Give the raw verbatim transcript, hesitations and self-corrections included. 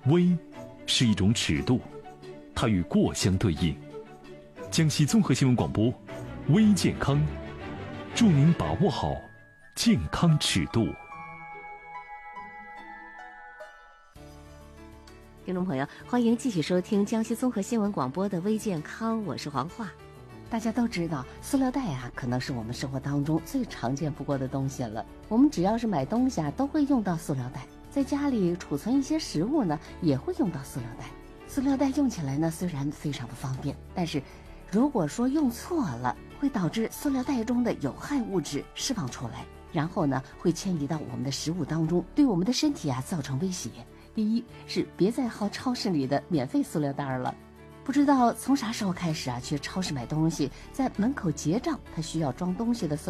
微是一种尺度，它与过相对应。江西综合新闻广播，微健康，祝您把握好健康尺度。 听众朋友，欢迎继续收听江西综合新闻广播的微健康，我是黄华。大家都知道，塑料袋啊，可能是我们生活当中最常见不过的东西了。我们只要是买东西啊，都会用到塑料袋。在家里储存一些食物呢，也会用到塑料袋。塑料袋用起来呢，虽然非常的方便，但是如果说用错了，会导致塑料袋中的有害物质释放出来，然后呢，会迁移到我们的食物当中，对我们的身体啊造成威胁。第一是别再薅超市里的免费塑料袋了。不知道从啥时候开始啊，去超市买东西，在门口结账，它需要装东西的塑